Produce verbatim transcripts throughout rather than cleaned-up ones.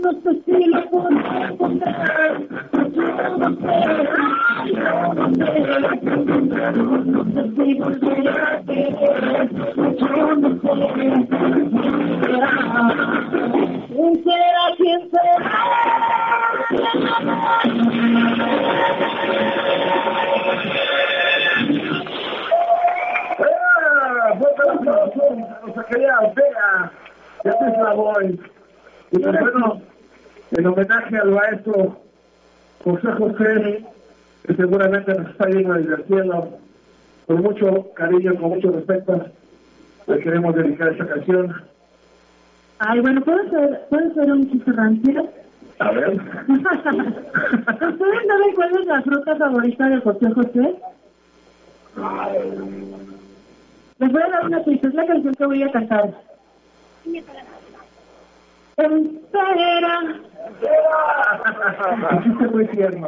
No sé si lo puedo encontrar. No sé si volverá a querer. Yo no sé. ¿Quién será? ¿Quién será? ¡Ah! ¡Fuerte el aplauso! ¡Nos sacaría Ortega! ¡Ya te voy! Y pues bueno, en homenaje al maestro José José, que seguramente nos está viendo desde el cielo, con mucho cariño, con mucho respeto, le queremos dedicar esta canción. Ay, bueno, ¿puedo hacer, ¿puedo hacer un chiste rancio? A ver. ¿Ustedes saben cuál es la fruta favorita de José José? Les voy a dar una pista, es la canción que voy a cantar. Entera. Chiste muy tierno.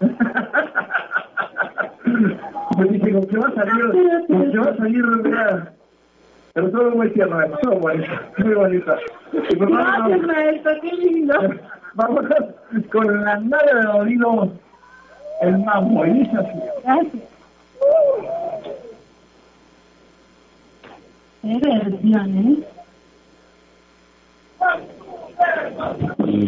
Me dije, ¿con qué va a salir? ¿Con qué va a salir? Mira. Pero todo muy tierno, todo bonito, muy bonito. Y pues Gracias, vamos, maestro, qué lindo. vamos con la nada de oído, el mambo, y dice así. Gracias. Qué versión, ¿eh?